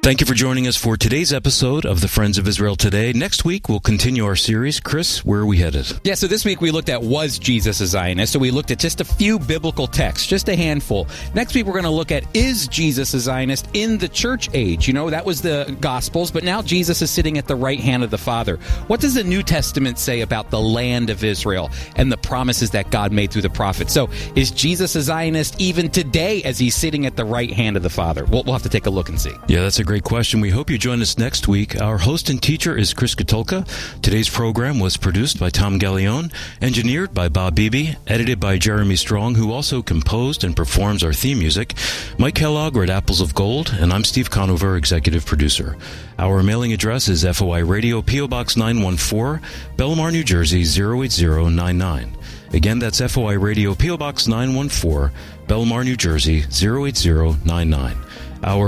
Thank you for joining us for today's episode of the Friends of Israel Today. Next week, we'll continue our series. Chris, where are we headed? Yeah, so this week we looked at Was Jesus a Zionist? So we looked at just a few biblical texts, just a handful. Next week we're going to look at Is Jesus a Zionist in the church age? You know, that was the Gospels, but now Jesus is sitting at the right hand of the Father. What does the New Testament say about the land of Israel and the promises that God made through the prophets? So is Jesus a Zionist even today as he's sitting at the right hand of the Father? We'll have to take a look and see. Yeah, that's a great question. We hope you join us next week. Our host and teacher is Chris Katulka. Today's program was produced by Tom Gallione, engineered by Bob Beebe, edited by Jeremy Strong, who also composed and performs our theme music. Mike Kellogg, we're at Apples of Gold, and I'm Steve Conover, executive producer. Our mailing address is FOI Radio, P.O. Box 914, Belmar, New Jersey 08099. Again, that's FOI Radio, P.O. Box 914, Belmar, New Jersey 08099.